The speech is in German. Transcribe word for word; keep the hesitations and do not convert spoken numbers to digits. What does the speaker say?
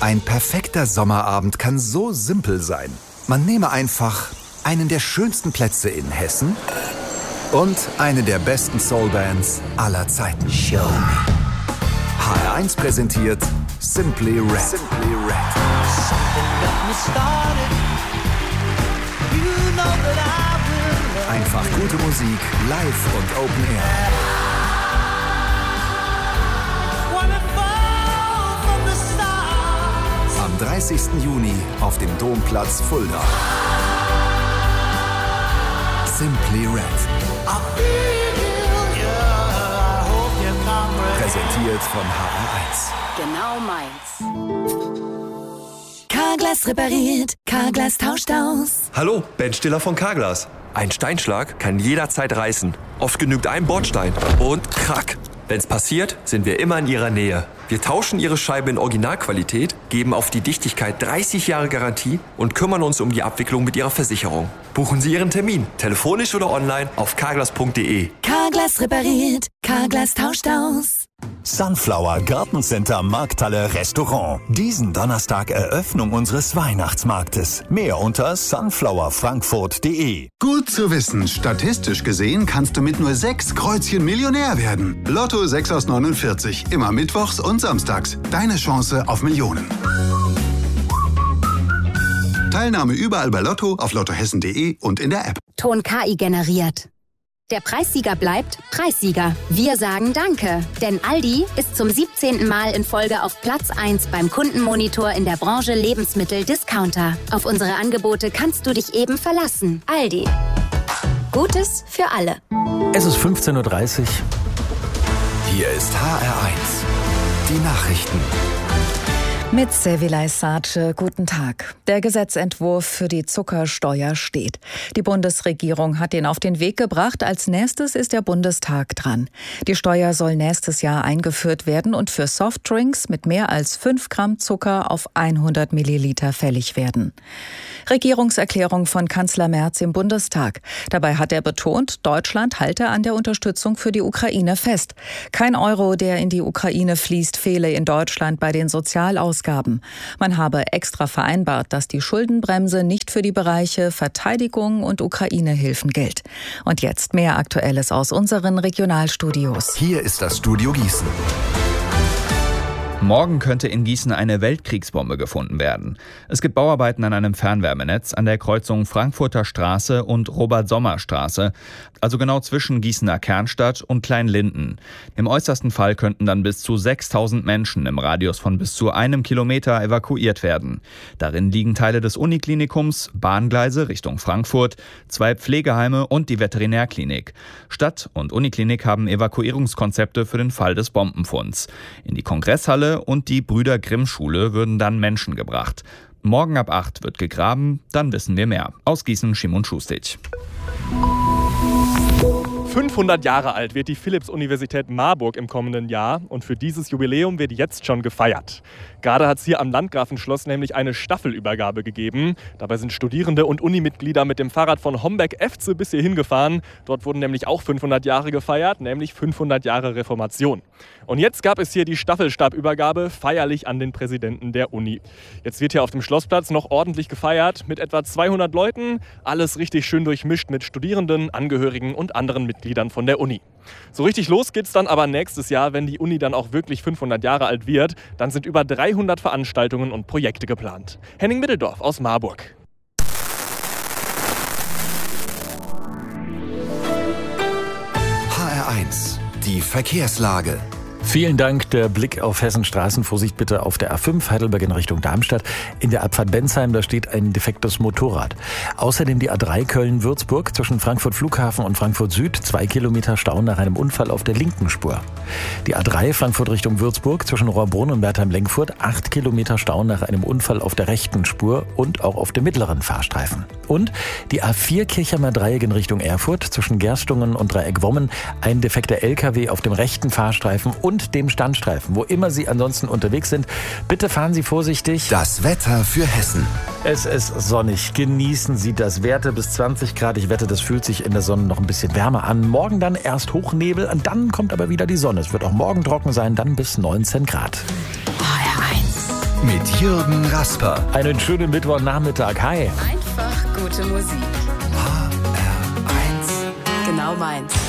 Ein perfekter Sommerabend kann so simpel sein. Man nehme einfach einen der schönsten Plätze in Hessen und eine der besten Soulbands aller Zeiten. Show me. H R eins präsentiert Simply Red. Simply Red. Einfach gute Musik, live und Open Air. Am dreißigsten Juni auf dem Domplatz Fulda. Simply Red. Präsentiert von H R eins. Genau meins. Carglass repariert, Carglass tauscht aus. Hallo, Ben Stiller von Carglass. Ein Steinschlag kann jederzeit reißen. Oft genügt ein Bordstein und krack. Wenn's passiert, sind wir immer in Ihrer Nähe. Wir tauschen Ihre Scheibe in Originalqualität, geben auf die Dichtigkeit dreißig Jahre Garantie und kümmern uns um die Abwicklung mit Ihrer Versicherung. Buchen Sie Ihren Termin, telefonisch oder online auf carglass punkt de. Carglass repariert, Carglass tauscht aus. Sunflower Gartencenter Markthalle Restaurant. Diesen Donnerstag Eröffnung unseres Weihnachtsmarktes. Mehr unter sunflower frankfurt punkt de. Gut zu wissen, statistisch gesehen kannst du mit nur sechs Kreuzchen Millionär werden. Lotto sechs aus neunundvierzig, immer mittwochs und samstags. Deine Chance auf Millionen. Teilnahme überall bei Lotto, auf lottohessen punkt de und in der App. Ton K I generiert. Der Preissieger bleibt Preissieger. Wir sagen Danke, denn Aldi ist zum siebzehnten Mal in Folge auf Platz eins beim Kundenmonitor in der Branche Lebensmittel-Discounter. Auf unsere Angebote kannst du dich eben verlassen. Aldi. Gutes für alle. Es ist fünfzehn Uhr dreißig. Hier ist H R eins. Die Nachrichten. Mit Sevilay Sace, guten Tag. Der Gesetzentwurf für die Zuckersteuer steht. Die Bundesregierung hat ihn auf den Weg gebracht. Als nächstes ist der Bundestag dran. Die Steuer soll nächstes Jahr eingeführt werden und für Softdrinks mit mehr als fünf Gramm Zucker auf hundert Milliliter fällig werden. Regierungserklärung von Kanzler Merz im Bundestag. Dabei hat er betont, Deutschland halte an der Unterstützung für die Ukraine fest. Kein Euro, der in die Ukraine fließt, fehle in Deutschland bei den Sozialausgaben. Man habe extra vereinbart, dass die Schuldenbremse nicht für die Bereiche Verteidigung und Ukraine-Hilfen gilt. Und jetzt mehr Aktuelles aus unseren Regionalstudios. Hier ist das Studio Gießen. Morgen könnte in Gießen eine Weltkriegsbombe gefunden werden. Es gibt Bauarbeiten an einem Fernwärmenetz an der Kreuzung Frankfurter Straße und Robert-Sommer-Straße, also genau zwischen Gießener Kernstadt und Kleinlinden. Im äußersten Fall könnten dann bis zu sechstausend Menschen im Radius von bis zu einem Kilometer evakuiert werden. Darin liegen Teile des Uniklinikums, Bahngleise Richtung Frankfurt, zwei Pflegeheime und die Veterinärklinik. Stadt und Uniklinik haben Evakuierungskonzepte für den Fall des Bombenfunds. In die Kongresshalle und die Brüder-Grimm-Schule würden dann Menschen gebracht. Morgen ab acht wird gegraben, dann wissen wir mehr. Aus Gießen, Schimon Schustic. fünfhundert Jahre alt wird die Philipps-Universität Marburg im kommenden Jahr und für dieses Jubiläum wird jetzt schon gefeiert. Gerade hat es hier am Landgrafenschloss nämlich eine Staffelübergabe gegeben. Dabei sind Studierende und Unimitglieder mit dem Fahrrad von Homberg-Efze bis hierhin gefahren. Dort wurden nämlich auch fünfhundert Jahre gefeiert, nämlich fünfhundert Jahre Reformation. Und jetzt gab es hier die Staffelstabübergabe feierlich an den Präsidenten der Uni. Jetzt wird hier auf dem Schlossplatz noch ordentlich gefeiert mit etwa zweihundert Leuten. Alles richtig schön durchmischt mit Studierenden, Angehörigen und anderen Mitgliedern von der Uni. So richtig los geht's dann aber nächstes Jahr, wenn die Uni dann auch wirklich fünfhundert Jahre alt wird. Dann sind über dreihundert Veranstaltungen und Projekte geplant. Henning Mitteldorf aus Marburg. H R eins. Die Verkehrslage. Vielen Dank. Der Blick auf Hessens Straßen. Vorsicht bitte auf der A fünf Heidelberg in Richtung Darmstadt. In der Abfahrt Bensheim, da steht ein defektes Motorrad. Außerdem die A drei Köln-Würzburg zwischen Frankfurt Flughafen und Frankfurt Süd. Zwei Kilometer Stau nach einem Unfall auf der linken Spur. Die A drei Frankfurt Richtung Würzburg zwischen Rohrbrunn und Wertheim-Lenkfurt. Acht Kilometer Stau nach einem Unfall auf der rechten Spur und auch auf dem mittleren Fahrstreifen. Und die A vier Kirchheimer Dreieck in Richtung Erfurt zwischen Gerstungen und Dreieck-Wommen. Ein defekter L K W auf dem rechten Fahrstreifen und dem Standstreifen. Wo immer Sie ansonsten unterwegs sind, bitte fahren Sie vorsichtig. Das Wetter für Hessen. Es ist sonnig. Genießen Sie das. Werte bis zwanzig Grad. Ich wette, das fühlt sich in der Sonne noch ein bisschen wärmer an. Morgen dann erst Hochnebel und dann kommt aber wieder die Sonne. Es wird auch morgen trocken sein, dann bis neunzehn Grad. H R eins. mit Jürgen Rasper. Einen schönen Mittwochnachmittag. Hi. Einfach gute Musik. H R eins. Genau meins.